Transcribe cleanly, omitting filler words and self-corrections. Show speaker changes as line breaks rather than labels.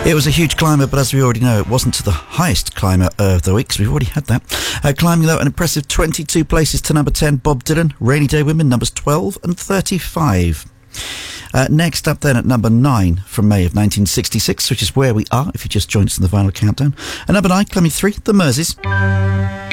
It was a huge climber, but as we already know, it wasn't to the highest climber of the week, because we've already had that. Climbing, though, an impressive 22 places to number 10, Bob Dylan, Rainy Day Women, numbers 12 and 35. Next up then at number 9 from May of 1966, which is where we are, if you just joined us in the final countdown. At number 9, climbing 3, The Merseys.